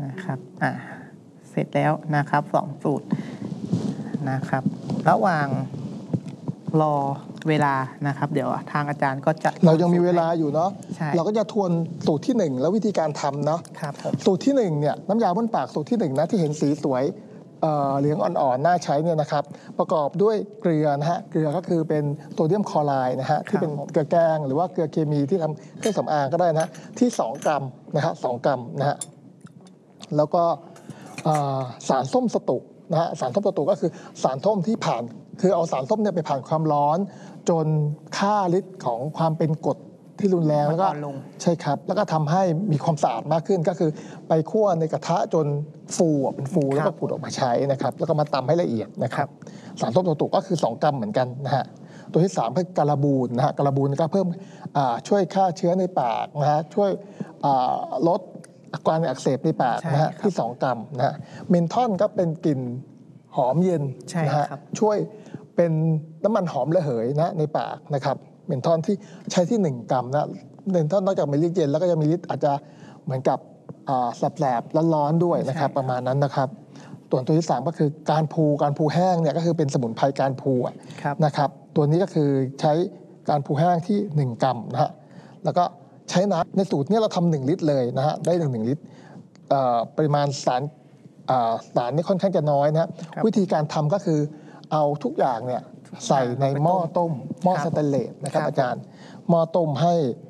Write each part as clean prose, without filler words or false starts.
นะครับเสร็จแล้วนะครับ2สูตรนะครับระหว่างรอเวลานะครับเดี๋ยวทางอาจารย์ก็จะเรายังมีเวลาอยู่เนาะ เราก็จะทวนสูตรที่1แล้ววิธีการทำเนาะสูตรที่1เนี่ยน้ำยาบ้วนปากสูตรที่1นะที่เห็นสีสวยเหลืองอ่อนๆน่าใช้เนี่ยนะครับประกอบด้วยเกลือนะฮะเกลือก็คือเป็นโซเดียมคลอไรด์นะฮะที่เป็นเกลือแกงหรือว่าเกลือเคมีที่ทำเครื่องสำอางก็ได้นะที่2 กรัมนะฮะ2 กรัมนะฮะแล้วก็สารส้มสตุนะฮะสารส้มสตุก็คือสารส้มที่ผ่านคือเอาสารส้มเนี่ยไปผ่านความร้อนจนค่าฤทธิ์ของความเป็นกรดที่รุนแรงแล้วก็ใช่ครับแล้วก็ทำให้มีความสะอาดมากขึ้นก็คือไปคั่วในกระทะจนฟูเป็นฟูแล้วก็ขูดออกมาใช้นะครับแล้วก็มาตำให้ละเอียดนะครับสารส้มสตุก็คือ2 กรัมเหมือนกันนะฮะตัวที่3คือการบูนนะฮะการบูนก็เพิ่มช่วยฆ่าเชื้อในปากนะฮะช่วยลดอาการอักเสบในปากนะฮะที่2 กรัมนะฮะเมนทอลก็เป็นกลิ่นหอมเย็นนะฮะช่วยเป็นน้ำมันหอมระเหยนะในปากนะครับเมนทอลที่ใช้ที่1 กรัมนะเมนทอลนอกจากมีฤทธิ์เย็นแล้วก็จะมีฤทธิ์อาจจะเหมือนกับแสบๆร้อนๆด้วยนะครับประมาณนั้นนะครับตัวที่3ก็คือการพูแห้งเนี่ยก็คือเป็นสมุนไพรการพูนะครับตัวนี้ก็คือใช้การพูแห้งที่1 กรัมนะฮะแล้วก็ใช้น้ำในสูตรนี้เราทำ1 ลิตรเลยนะฮะได้1 ลิตรปริมาณสารนี่ค่อนข้างจะน้อยนะวิธีการทำก็คือเอาทุกอย่างเนี่ยใส่ในหม้อต้มหม้อสแตนเลสนะครับอาจารย์หม้อต้มให้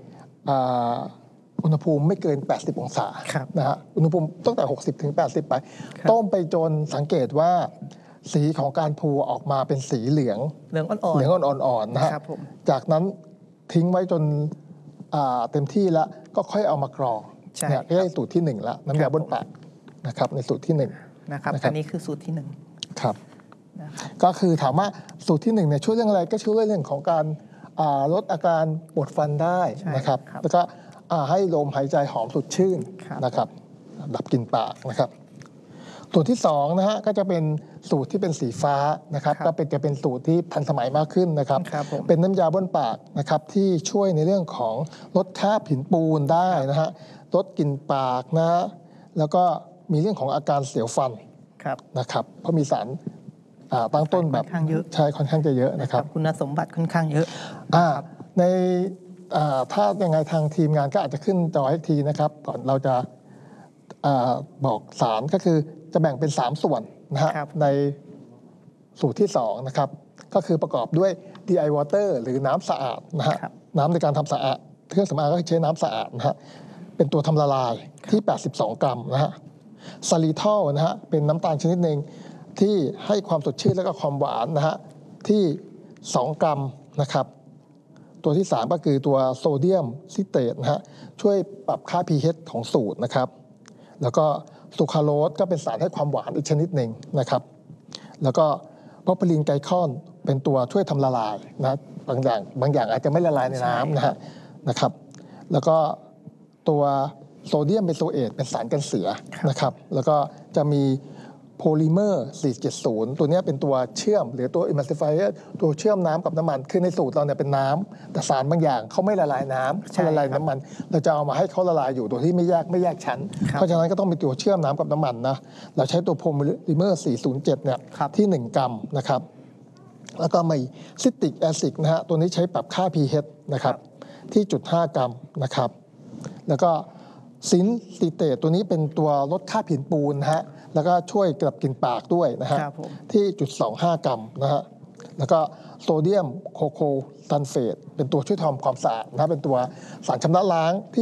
อุณหภูมิไม่เกิน80 องศานะฮะอุณหภูมิตั้งแต่60 ถึง 80ไปต้มไปจนสังเกตว่าสีของการพูออกมาเป็นสีเหลืองอ่อนๆนะฮะจากนั้นทิ้งไว้จนเต็มที่แล้วก็ค่อยเอามากรองเนี่ยก็ได้สูตรที่1แล้วน้ำยาบ้วนปากนะครับในสูตรที่1 นะครับอันนี้คือสูตรที่1 ครับก็คือถามว่าสูตรที่1เนี่ยช่วยเรื่องอะไรก็ช่วยเรื่องของการลดอาการปวดฟันได้นะครับแล้วก็ให้ลมหายใจหอมสดชื่นนะครับดับกลิ่นปากนะครับสูตรที่2นะฮะก็จะเป็นสูตรที่เป็นสีฟ้านะครับก็จะเป็นสูตรที่ทันสมัยมากขึ้นนะครับเป็นน้ำยาบ้วนปากนะครับที่ช่วยในเรื่องของลดคราบหินปูนได้นะฮะลดกลิ่นปากนะแล้วก็มีเรื่องของอาการเสียวฟันนะครับเพราะมีสารตั้งต้นแบบใช่ค่อนข้างจะเยอะนะครับคุณสมบัติค่อนข้างเยอะในถ้ายังไงทางทีมงานก็อาจจะขึ้นจอให้ทีนะครับก่อนเราจะบอกสารก็คือจะแบ่งเป็น3 ส่วนนะฮะในสูตรที่2นะครับก็คือประกอบด้วย DI water หรือน้ำสะอาดนะฮะน้ำในการทำสะอาดเครื่องสำอางก็ใช้น้ำสะอาดนะฮะเป็นตัวทำละลายที่82 กรัมนะฮะซาลิทอลนะฮะเป็นน้ำตาลชนิดหนึ่งที่ให้ความสดชื่นและก็ความหวานนะฮะที่2 กรัมนะครับตัวที่3ก็คือตัวโซเดียมซิเตรตนะฮะช่วยปรับค่า pH ของสูตรนะครับแล้วก็ซูคราโรสก็เป็นสารให้ความหวานอีกชนิดหนึ่งนะครับแล้วก็พอพลีนไกลคอนเป็นตัวช่วยทำละลายนะบางอย่างอาจจะไม่ละลายในน้ำนะครับแล้วก็ตัวโซเดียมเบนโซเอตเป็นสารกันเสียนะครับแล้วก็จะมีโพลิเมอร์470ตัวนี้เป็นตัวเชื่อมหรือตัว emulsifier ตัวเชื่อมน้ำกับน้ำมันคือในสูตรเราเนี่ยเป็นน้ำแต่สารบางอย่างเขาไม่ละลายน้ำเขาละลายน้ำมันเราจะเอามาให้เขาละลายอยู่โดยที่ไม่แยกชั้นเพราะฉะนั้นก็ต้องมีตัวเชื่อมน้ำกับน้ำมันนะเราใช้ตัวโพลิเมอร์407เนี่ยที่1 กรัมนะครับแล้วก็มีซิตริกแอซิดนะฮะตัวนี้ใช้ปรับค่า pH นะครับที่0.5 กรัมนะครับแล้วก็ซินซิเตตตัวนี้เป็นตัวลดค่าผิวปูนนะฮะแล้วก็ช่วยกลับกลิ่นปากด้วยนะฮะที่0.25 กรัมนะฮะแล้วก็โซเดียมโคโคซัลเฟตเป็นตัวช่วยทำความสะอาดนะเป็นตัวสารชำระล้างที่